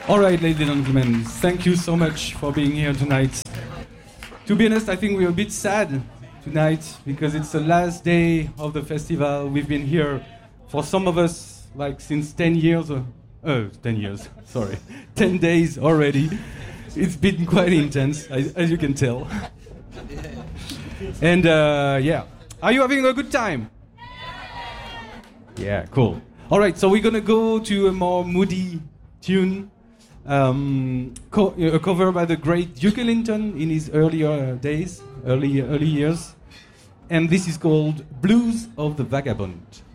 All right, ladies and gentlemen, thank you so much for being here tonight. To be honest, I think we're a bit sad tonight because it's the last day of the festival. We've been here for some of us like since 10 years. 10 years, sorry. 10 days already. It's been quite intense, as you can tell. And yeah, are you having a good time? Yeah, cool. All right, so we're going to go to a more moody tune. A cover by the great Duke Ellington in his earlier days, early years. And this is called Blues of the Vagabond.